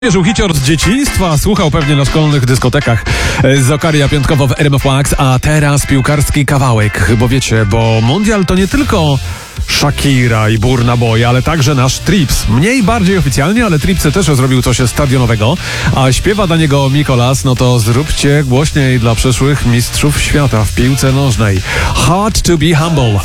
Wierzył hicior z dzieciństwa, słuchał pewnie na szkolnych dyskotekach. Zokaria piątkowo w RMF Max, a teraz piłkarski kawałek. Bo wiecie, bo mundial to nie tylko Shakira i Burna Boy, ale także nasz Trips. Mniej bardziej oficjalnie, ale Trips też zrobił coś stadionowego, a śpiewa dla niego Mikolas, no to zróbcie głośniej dla przyszłych mistrzów świata w piłce nożnej. Hard to be humble.